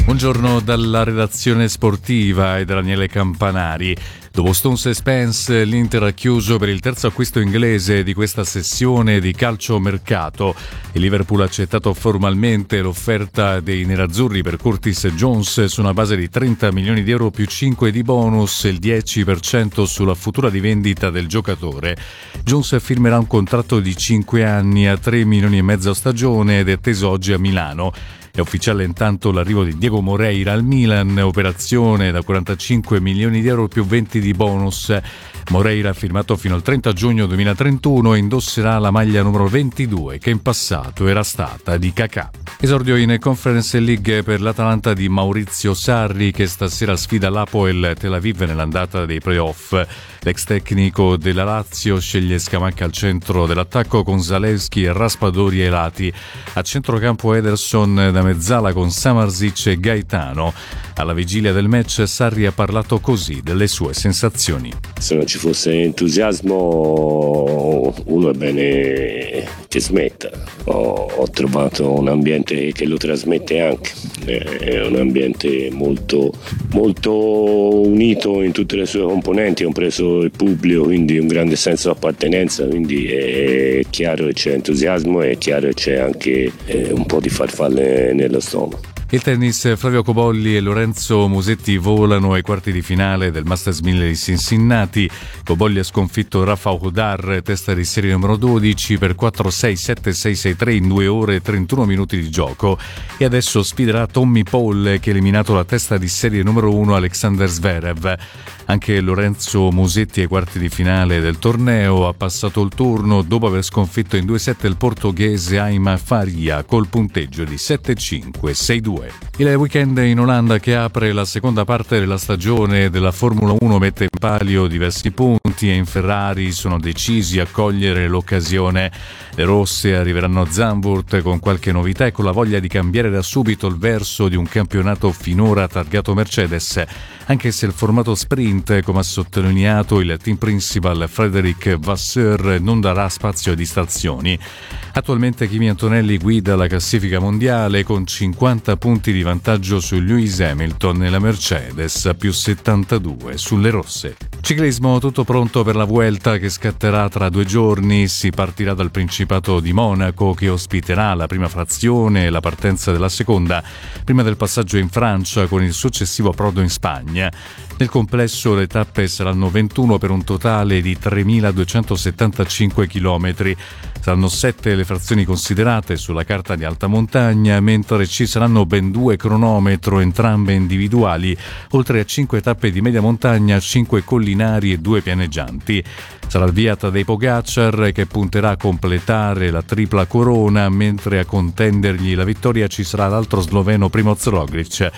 Buongiorno dalla redazione sportiva e da Daniele Campanari. Dopo Stones e Spence, l'Inter ha chiuso per il terzo acquisto inglese di questa sessione di calciomercato. Il Liverpool ha accettato formalmente l'offerta dei nerazzurri per Curtis Jones su una base di 30 milioni di euro più 5 di bonus e il 10% sulla futura rivendita del giocatore. Jones firmerà un contratto di 5 anni a 3 milioni e mezzo a stagione ed è atteso oggi a Milano. È ufficiale intanto l'arrivo di Diego Moreira al Milan, operazione da 45 milioni di euro più 20 di bonus. Moreira ha firmato fino al 30 giugno 2031 e indosserà la maglia numero 22 che in passato era stata di Kakà. Esordio in Conference League per l'Atalanta di Maurizio Sarri che stasera sfida l'Hapoel Tel Aviv nell'andata dei playoff. L'ex tecnico della Lazio sceglie Scamacca al centro dell'attacco con Zalewski e Raspadori ai lati. A centrocampo Ederson da mezzala con Samardzic e Gaetano. Alla vigilia del match Sarri ha parlato così delle sue sensazioni. Se non ci fosse entusiasmo uno è bene che smetta. Ho trovato un ambiente che lo trasmette anche, è un ambiente molto, molto unito in tutte le sue componenti, compreso il pubblico, quindi un grande senso di appartenenza, quindi è chiaro che c'è entusiasmo e è chiaro che c'è anche un po' di farfalle nello stomaco. Il tennis, Flavio Cobolli e Lorenzo Musetti volano ai quarti di finale del Masters 1000 di Cincinnati. Cobolli ha sconfitto Rafa Hodar, testa di serie numero 12, per 4-6-7-6-6-3 in 2 ore e 31 minuti di gioco. E adesso sfiderà Tommy Paul, che ha eliminato la testa di serie numero 1 Alexander Zverev. Anche Lorenzo Musetti ai quarti di finale del torneo ha passato il turno dopo aver sconfitto in 2-7 il portoghese Aima Faria col punteggio di 7-5-6-2. Il weekend in Olanda che apre la seconda parte della stagione della Formula 1 mette in palio diversi punti e in Ferrari sono decisi a cogliere l'occasione. Le rosse arriveranno a Zandvoort con qualche novità e con la voglia di cambiare da subito il verso di un campionato finora targato Mercedes, anche se il formato sprint, come ha sottolineato il team principal Frédéric Vasseur, non darà spazio a distrazioni. Attualmente Kimi Antonelli guida la classifica mondiale con 50 punti di vantaggio su Lewis Hamilton e la Mercedes più 72 sulle rosse. Ciclismo, tutto pronto per la Vuelta che scatterà tra 2 giorni. Si partirà dal Principato di Monaco che ospiterà la prima frazione e la partenza della seconda, prima del passaggio in Francia con il successivo approdo in Spagna. Nel complesso le tappe saranno 21 per un totale di 3.275 km. Saranno 7 le frazioni considerate sulla carta di alta montagna, mentre ci saranno ben 2 cronometro, entrambe individuali, oltre a 5 tappe di media montagna, 5 collinari e 2 pianeggianti. Sarà il via Tadej Pogačar che punterà a completare la tripla corona, mentre a contendergli la vittoria ci sarà l'altro sloveno Primož Roglič.